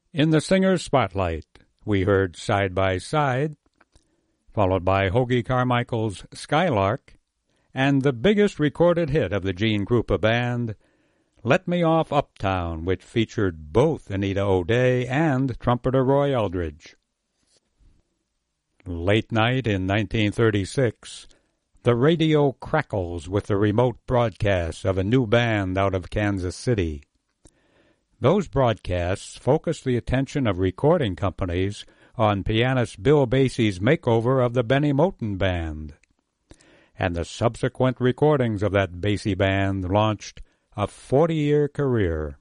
In the Singer's Spotlight, we heard Side by Side, followed by Hoagy Carmichael's Skylark, and the biggest recorded hit of the Gene Krupa Band, Let Me Off Uptown, which featured both Anita O'Day and trumpeter Roy Eldridge. Late night in 1936, the radio crackles with the remote broadcasts of a new band out of Kansas City. Those broadcasts focused the attention of recording companies on pianist Bill Basie's makeover of the Benny Moten Band. And the subsequent recordings of that Basie band launched a 40-year career.